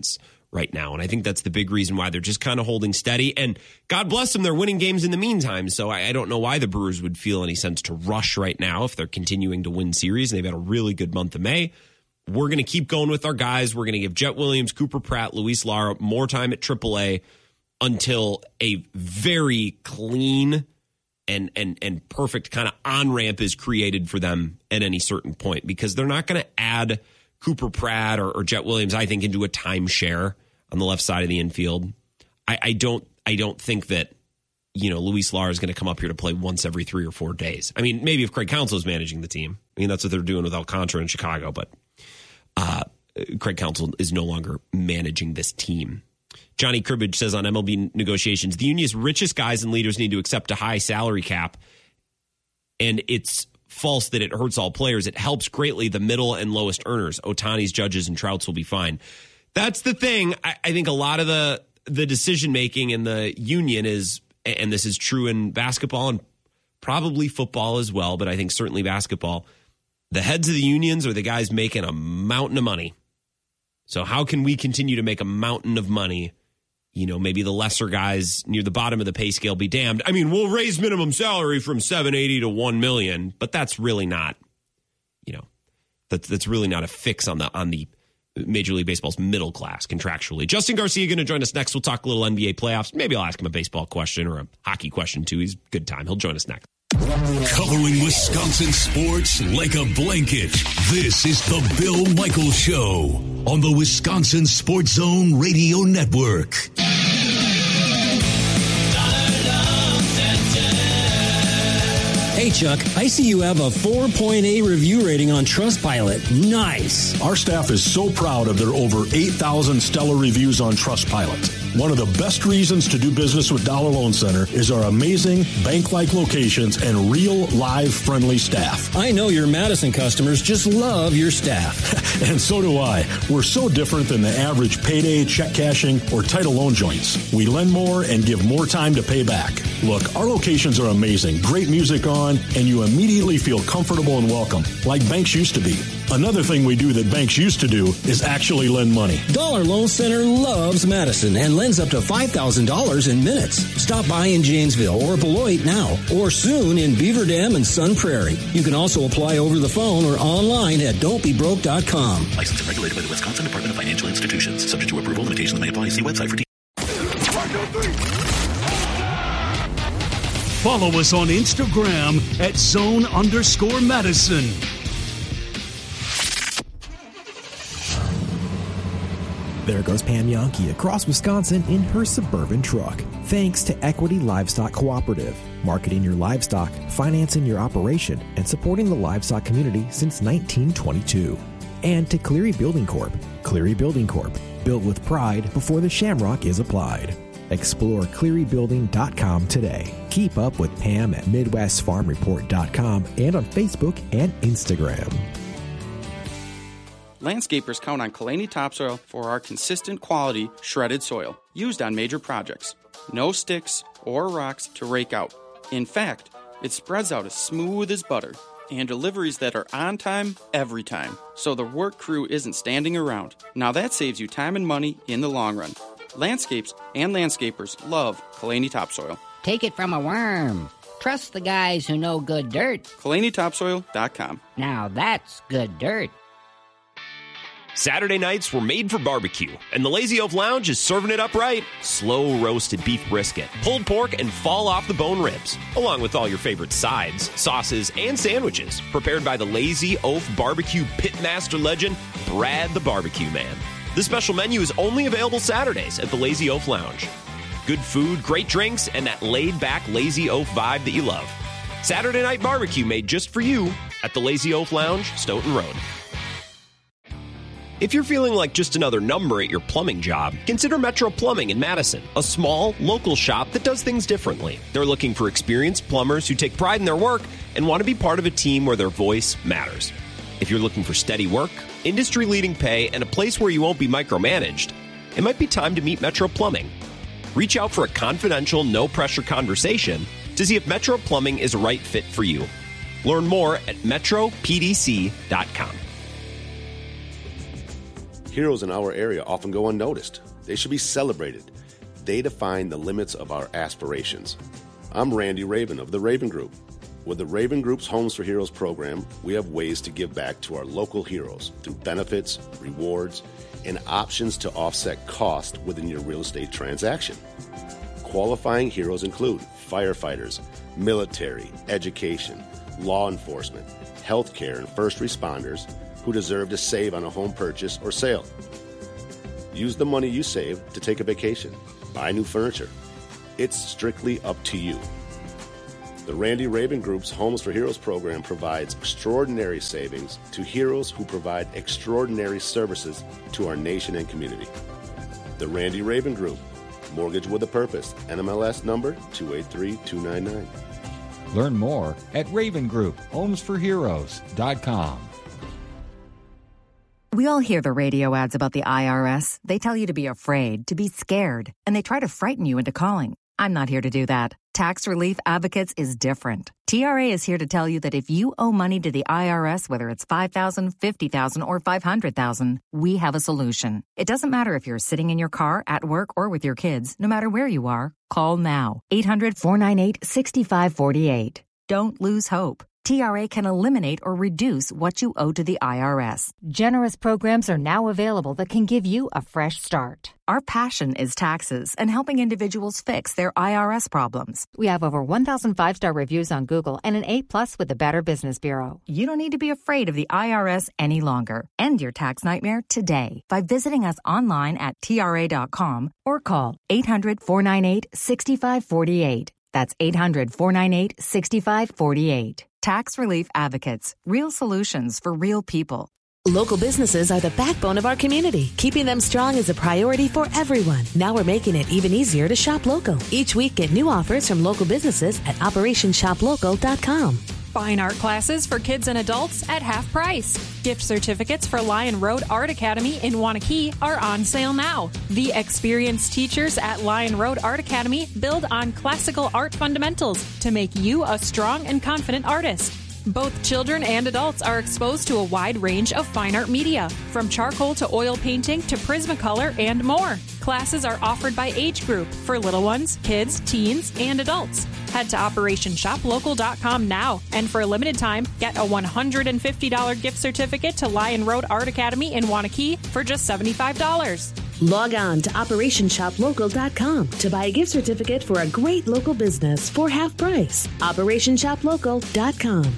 right now. And I think that's the big reason why they're just kind of holding steady. And God bless them, they're winning games in the meantime. So I, I don't know why the Brewers would feel any sense to rush right now if they're continuing to win series. And they've had a really good month of May. We're going to keep going with our guys. We're going to give Jet Williams, Cooper Pratt, Luis Lara more time at triple A until a very clean and and and perfect kind of on-ramp is created for them at any certain point, because they're not going to add Cooper Pratt or, or Jet Williams, I think, into a timeshare on the left side of the infield. I, I don't I don't think that, you know, Luis Lara is going to come up here to play once every three or four days. I mean, maybe if Craig Counsell is managing the team. I mean, that's what they're doing with Alcantara in Chicago, but uh, Craig Counsell is no longer managing this team. Johnny Cribbage says on M L B negotiations, the union's richest guys and leaders need to accept a high salary cap, and it's false that it hurts all players. It helps greatly the middle and lowest earners. Ohtani's, Judges, and Trouts will be fine. That's the thing. I, I think a lot of the the decision making in the union is, and this is true in basketball and probably football as well, but I think certainly basketball, the heads of the unions are the guys making a mountain of money. So how can we continue to make a mountain of money? You know, maybe the lesser guys near the bottom of the pay scale be damned. I mean, we'll raise minimum salary from seven eighty to one million, but that's really not, you know, that's that's really not a fix on the on the Major League Baseball's middle class contractually. Justin Garcia going to join us next. We'll talk a little N B A playoffs. Maybe I'll ask him a baseball question or a hockey question too. He's a good time. He'll join us next. Covering Wisconsin sports like a blanket. This is the Bill Michaels Show on the Wisconsin Sports Zone Radio Network. Hey, Chuck, I see you have a four point eight review rating on Trustpilot. Nice. Our staff is so proud of their over eight thousand stellar reviews on Trustpilot. One of the best reasons to do business with Dollar Loan Center is our amazing bank-like locations and real, live, friendly staff. I know your Madison customers just love your staff. And so do I. We're so different than the average payday, check cashing, or title loan joints. We lend more and give more time to pay back. Look, our locations are amazing. Great music on, and you immediately feel comfortable and welcome, like banks used to be. Another thing we do that banks used to do is actually lend money. Dollar Loan Center loves Madison and lends up to five thousand dollars in minutes. Stop by in Janesville or Beloit now, or soon in Beaver Dam and Sun Prairie. You can also apply over the phone or online at don't be broke dot com. Licensed and regulated by the Wisconsin Department of Financial Institutions. Subject to approval, limitations may apply. See website for details. Follow us on Instagram at zone underscore Madison. There goes Pam Yankee across Wisconsin in her Suburban truck. Thanks to Equity Livestock Cooperative, marketing your livestock, financing your operation, and supporting the livestock community since nineteen twenty-two. And to Cleary Building Corp. Cleary Building Corp. Built with pride before the shamrock is applied. Explore cleary building dot com today. Keep up with Pam at midwest farm report dot com and on Facebook and Instagram. Landscapers count on Kalani Topsoil for our consistent quality shredded soil used on major projects. No sticks or rocks to rake out. In fact, it spreads out as smooth as butter, and deliveries that are on time every time, so the work crew isn't standing around. Now that saves you time and money in the long run. Landscapes and landscapers love Kalani Topsoil. Take it from a worm. Trust the guys who know good dirt. Kalani Topsoil dot com. Now that's good dirt. Saturday nights were made for barbecue, and the Lazy Oaf Lounge is serving it up right. Slow roasted beef brisket, pulled pork, and fall off the bone ribs, along with all your favorite sides, sauces, and sandwiches, prepared by the Lazy Oaf Barbecue Pitmaster legend, Brad the Barbecue Man. This special menu is only available Saturdays at the Lazy Oaf Lounge. Good food, great drinks, and that laid-back Lazy Oaf vibe that you love. Saturday night barbecue made just for you at the Lazy Oaf Lounge, Stoughton Road. If you're feeling like just another number at your plumbing job, consider Metro Plumbing in Madison, a small, local shop that does things differently. They're looking for experienced plumbers who take pride in their work and want to be part of a team where their voice matters. If you're looking for steady work, industry-leading pay, and a place where you won't be micromanaged, it might be time to meet Metro Plumbing. Reach out for a confidential, no-pressure conversation to see if Metro Plumbing is a right fit for you. Learn more at metro p d c dot com. Heroes in our area often go unnoticed. They should be celebrated. They define the limits of our aspirations. I'm Randy Raven of the Raven Group. With the Raven Group's Homes for Heroes program, we have ways to give back to our local heroes through benefits, rewards, and options to offset cost within your real estate transaction. Qualifying heroes include firefighters, military, education, law enforcement, healthcare, and first responders who deserve to save on a home purchase or sale. Use the money you save to take a vacation, buy new furniture. It's strictly up to you. The Randy Raven Group's Homes for Heroes program provides extraordinary savings to heroes who provide extraordinary services to our nation and community. The Randy Raven Group, Mortgage with a Purpose, N M L S number two eight three two nine nine. Learn more at Raven Group Homes for Heroes dot com. We all hear the radio ads about the I R S. They tell you to be afraid, to be scared, and they try to frighten you into calling. I'm not here to do that. Tax Relief Advocates is different. T R A is here to tell you that if you owe money to the I R S, whether it's five thousand dollars, fifty thousand dollars, or five hundred thousand dollars, we have a solution. It doesn't matter if you're sitting in your car, at work, or with your kids. No matter where you are, call now. eight hundred, four nine eight, six five four eight. Don't lose hope. T R A can eliminate or reduce what you owe to the I R S. Generous programs are now available that can give you a fresh start. Our passion is taxes and helping individuals fix their I R S problems. We have over one thousand five-star reviews on Google and an A plus with the Better Business Bureau. You don't need to be afraid of the I R S any longer. End your tax nightmare today by visiting us online at T R A dot com or call eight hundred, four nine eight, six five four eight. That's eight hundred, four nine eight, six five four eight. Tax Relief Advocates. Real solutions for real people. Local businesses are the backbone of our community. Keeping them strong is a priority for everyone. Now we're making it even easier to shop local. Each week, get new offers from local businesses at operation shop local dot com. Fine art classes for kids and adults at half price. Gift certificates for Lion Road Art Academy in Wanakee are on sale now. The experienced teachers at Lion Road Art Academy build on classical art fundamentals to make you a strong and confident artist. Both children and adults are exposed to a wide range of fine art media, from charcoal to oil painting to Prismacolor and more. Classes are offered by age group for little ones, kids, teens, and adults. Head to operation shop local dot com now, and for a limited time, get a one hundred fifty dollars gift certificate to Lion Road Art Academy in Wanakee for just seventy-five dollars. Log on to operation shop local dot com to buy a gift certificate for a great local business for half price. operation shop local dot com.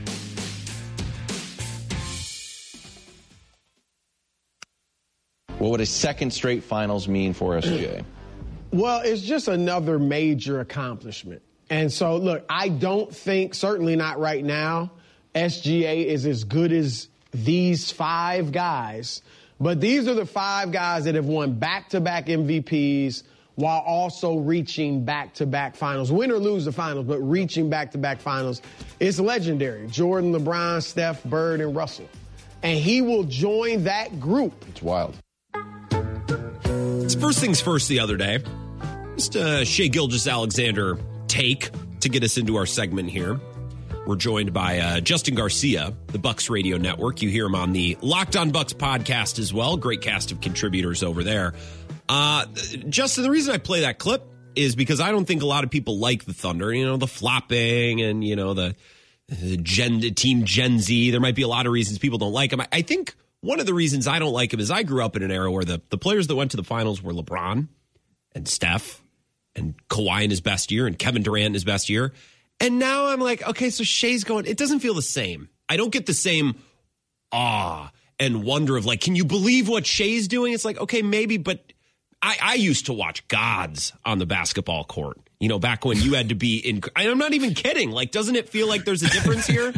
What would a second straight finals mean for S G A? Well, it's just another major accomplishment. And so, look, I don't think, certainly not right now, S G A is as good as these five guys. But these are the five guys that have won back-to-back M V Ps while also reaching back-to-back finals. Win or lose the finals, but reaching back-to-back finals. It's legendary. Jordan, LeBron, Steph, Bird, and Russell. And he will join that group. It's wild. It's first things first the other day. Just a Shai Gilgeous-Alexander take to get us into our segment here. We're joined by uh, Justin Garcia, the Bucks Radio Network. You hear him on the Locked on Bucks podcast as well. Great cast of contributors over there. Uh, Justin, the reason I play that clip is because I don't think a lot of people like the Thunder. You know, the flopping and, you know, the, the Gen, Team Gen Z. There might be a lot of reasons people don't like them. I, I think one of the reasons I don't like him is I grew up in an era where the, the players that went to the finals were LeBron and Steph and Kawhi in his best year and Kevin Durant in his best year. And now I'm like, okay, so Shai's going, it doesn't feel the same. I don't get the same awe and wonder of like, can you believe what Shai's doing? It's like, okay, maybe, but I, I used to watch gods on the basketball court, you know, back when you had to be in, I'm not even kidding. Like, doesn't it feel like there's a difference here?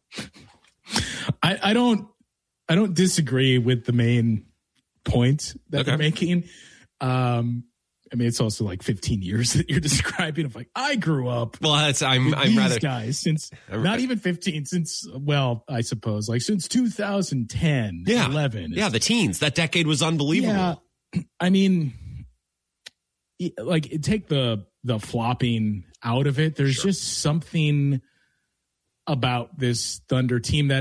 I, I don't, I don't disagree with the main point that okay. they're making. Um, I mean, it's also like fifteen years that you're describing of like, I grew up. Well, that's, I'm, I'm these rather guys since not even fifteen, since, well, I suppose like since two thousand ten, yeah. eleven. Yeah. The teens, that decade was unbelievable. Yeah. I mean, like take the, the flopping out of it. There's sure. just something about this Thunder team that, I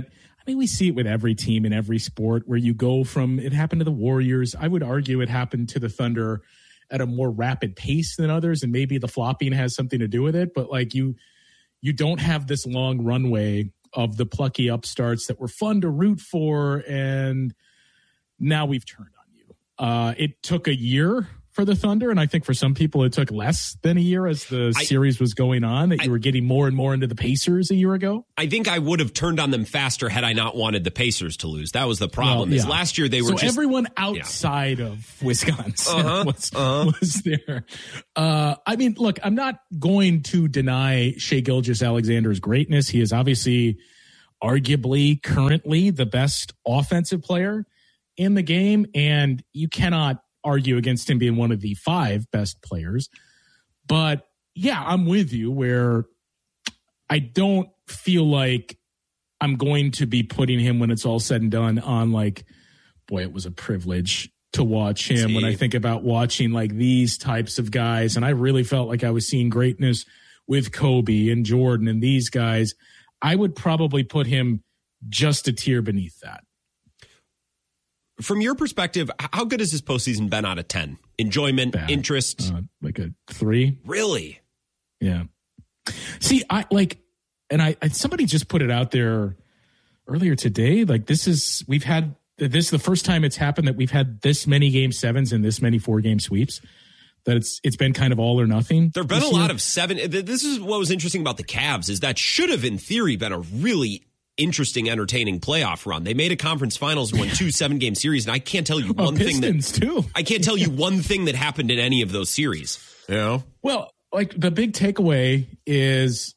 mean, we see it with every team in every sport where you go from, it happened to the Warriors. I would argue it happened to the Thunder at a more rapid pace than others, and maybe the flopping has something to do with it. But like you, you don't have this long runway of the plucky upstarts that were fun to root for, and now we've turned on you. Uh, it took a year for the Thunder, and I think for some people it took less than a year as the I, series was going on, that you I, were getting more and more into the Pacers a year ago. I think I would have turned on them faster had I not wanted the Pacers to lose. That was the problem. Well, yeah. Is last year they were so just... everyone outside yeah. of Wisconsin uh-huh, was, uh-huh. was there. Uh, I mean, look, I'm not going to deny Shai Gilgeous-Alexander's greatness. He is obviously arguably currently the best offensive player in the game, and you cannot argue against him being one of the five best players. But yeah, I'm with you where I don't feel like I'm going to be putting him, when it's all said and done, on like, boy, it was a privilege to watch him. See. When I think about watching like these types of guys, and I really felt like I was seeing greatness with Kobe and Jordan and these guys, I would probably put him just a tier beneath that. From your perspective, how good has this postseason been out of ten? Enjoyment, Bad. interest? Uh, like a three. Really? Yeah. See, I like, and I, I somebody just put it out there earlier today. Like this is, we've had, this is the first time it's happened that we've had this many game sevens and this many four game sweeps. That it's it's been kind of all or nothing. There have been a year. lot of seven. This is what was interesting about the Cavs, is that should have, in theory, been a really interesting, entertaining playoff run. They made a conference finals, won two seven-game series, and I can't tell you one oh, thing that too. I can't tell you one thing that happened in any of those series. You know? Well, like the big takeaway is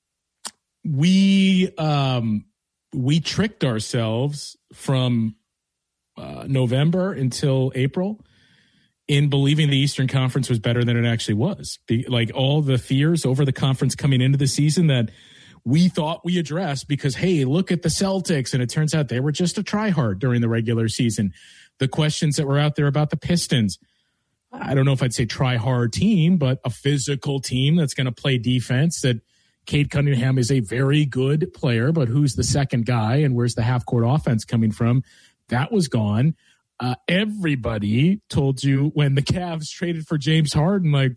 we um, we tricked ourselves from uh, November until April in believing the Eastern Conference was better than it actually was. Be, like all the fears over the conference coming into the season that we thought we addressed because, hey, look at the Celtics. And it turns out they were just a try-hard during the regular season. The questions that were out there about the Pistons, I don't know if I'd say try-hard team, but a physical team that's going to play defense, that Cade Cunningham is a very good player, but who's the second guy and where's the half-court offense coming from? That was gone. Uh, everybody told you when the Cavs traded for James Harden, like,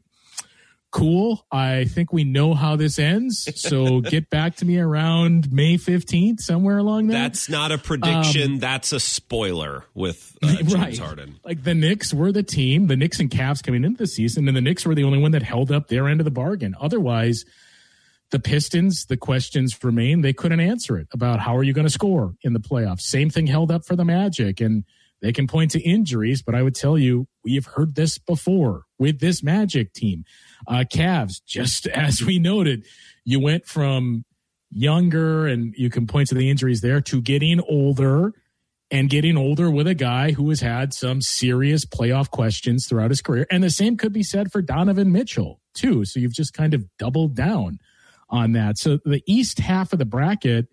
cool, I think we know how this ends, so get back to me around May fifteenth, somewhere along there. That's not a prediction. Um, That's a spoiler with uh, James right. Harden. Like the Knicks were the team, the Knicks and Cavs coming into the season, and the Knicks were the only one that held up their end of the bargain. Otherwise, the Pistons, the questions remain. They couldn't answer it about how are you going to score in the playoffs. Same thing held up for the Magic, and they can point to injuries, but I would tell you, we have heard this before with this Magic team. Uh, Cavs, just as we noted, you went from younger, and you can point to the injuries there, to getting older, and getting older with a guy who has had some serious playoff questions throughout his career. And the same could be said for Donovan Mitchell, too. So you've just kind of doubled down on that. So the East half of the bracket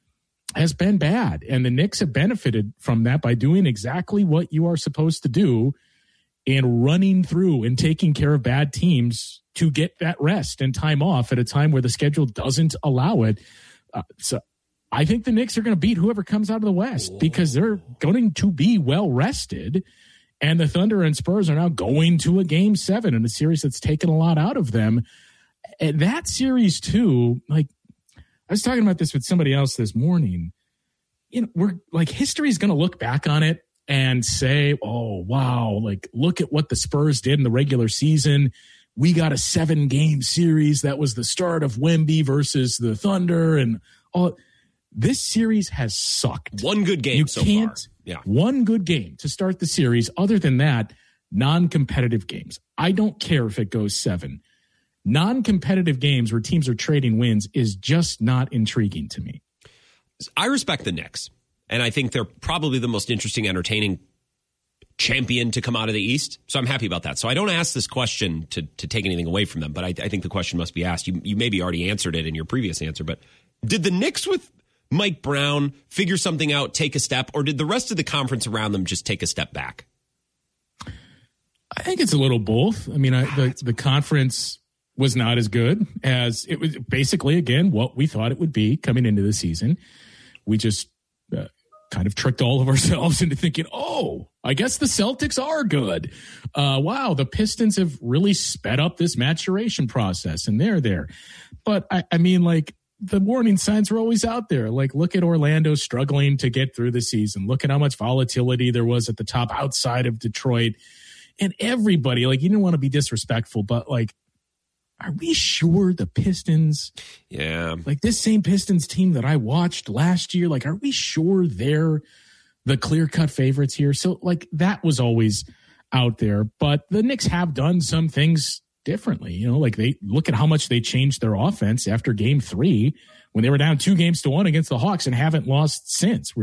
has been bad, and the Knicks have benefited from that by doing exactly what you are supposed to do and running through and taking care of bad teams to get that rest and time off at a time where the schedule doesn't allow it. Uh, so I think the Knicks are going to beat whoever comes out of the West Whoa. because they're going to be well rested, and the Thunder and Spurs are now going to a game seven in a series that's taken a lot out of them. And that series too, like, I was talking about this with somebody else this morning. You know, we're like, history is going to look back on it and say, oh, wow, like, look at what the Spurs did in the regular season. We got a seven game series. That was the start of Wemby versus the Thunder. And all this series has sucked. One good game you so can't, far. Yeah. One good game to start the series. Other than that, non-competitive games. I don't care if it goes seven. Non-competitive games where teams are trading wins is just not intriguing to me. I respect the Knicks, and I think they're probably the most interesting, entertaining champion to come out of the East. So I'm happy about that. So I don't ask this question to to take anything away from them, but I, I think the question must be asked. You, you maybe already answered it in your previous answer, but did the Knicks with Mike Brown figure something out, take a step, or did the rest of the conference around them just take a step back? I think it's a little both. I mean, I, the, the conference was not as good as it was basically, again, what we thought it would be coming into the season. We just uh, kind of tricked all of ourselves into thinking, oh, I guess the Celtics are good. Uh, wow, the Pistons have really sped up this maturation process, and they're there. But, I, I mean, like, the warning signs were always out there. Like, look at Orlando struggling to get through the season. Look at how much volatility there was at the top outside of Detroit. And everybody, like, you didn't want to be disrespectful, but, like, are we sure the Pistons, yeah, like this same Pistons team that I watched last year, like, are we sure they're the clear-cut favorites here? So, like, that was always out there. But the Knicks have done some things differently. You know, like, they look at how much they changed their offense after game three when they were down two games to one against the Hawks and haven't lost since.